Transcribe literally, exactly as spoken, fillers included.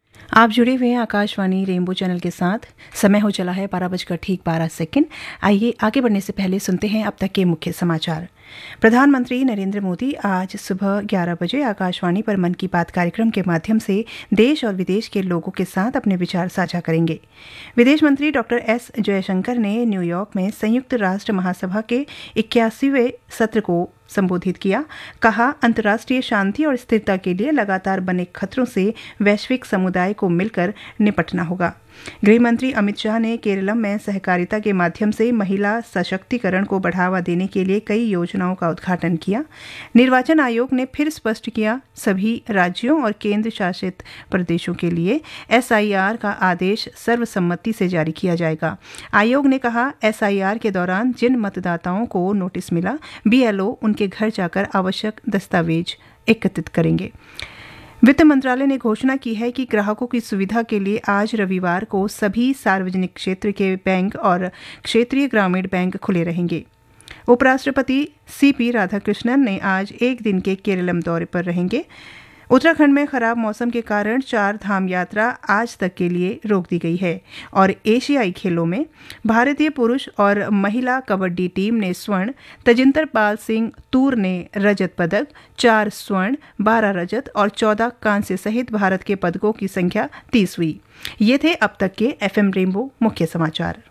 आप जुड़े हुए हैं आकाशवाणी रेनबो चैनल के साथ। समय हो चला है बारह बजकर ठीक बारह सेकंड। आइए आगे बढ़ने से पहले सुनते हैं अब तक के मुख्य समाचार। प्रधानमंत्री नरेंद्र मोदी आज सुबह ग्यारह बजे आकाशवाणी पर मन की बात कार्यक्रम के माध्यम से देश और विदेश के लोगों के साथ अपने विचार साझा करेंगे। विदेश मंत्री डॉक्टर एस जयशंकर ने न्यूयॉर्क में संयुक्त राष्ट्र महासभा के इक्यासीवें सत्र को संबोधित किया। कहा, अंतर्राष्ट्रीय शांति और स्थिरता के लिए लगातार बने खतरों से वैश्विक समुदाय को मिलकर निपटना होगा। गृह मंत्री अमित शाह ने केरलम में सहकारिता के माध्यम से महिला सशक्तिकरण को बढ़ावा देने के लिए कई योजनाओं का उद्घाटन किया। निर्वाचन आयोग ने फिर स्पष्ट किया, सभी राज्यों और केंद्र शासित प्रदेशों के लिए एस आई आर का आदेश सर्वसम्मति से जारी किया जाएगा। आयोग ने कहा, एस आई आर के दौरान जिन मतदाताओं को नोटिस मिला, बी एल ओ उनके घर जाकर आवश्यक दस्तावेज एकत्रित करेंगे। वित्त मंत्रालय ने घोषणा की है कि ग्राहकों की सुविधा के लिए आज रविवार को सभी सार्वजनिक क्षेत्र के बैंक और क्षेत्रीय ग्रामीण बैंक खुले रहेंगे। उपराष्ट्रपति सी पी राधाकृष्णन ने आज एक दिन के केरलम दौरे पर रहेंगे। उत्तराखंड में खराब मौसम के कारण चार धाम यात्रा आज तक के लिए रोक दी गई है। और एशियाई खेलों में भारतीय पुरुष और महिला कबड्डी टीम ने स्वर्ण, तजिंदर पाल सिंह तूर ने रजत पदक, चार स्वर्ण, बारह रजत और चौदह कांस्य सहित भारत के पदकों की संख्या तीस हुई। ये थे अब तक के एफ एम रेनबो मुख्य समाचार।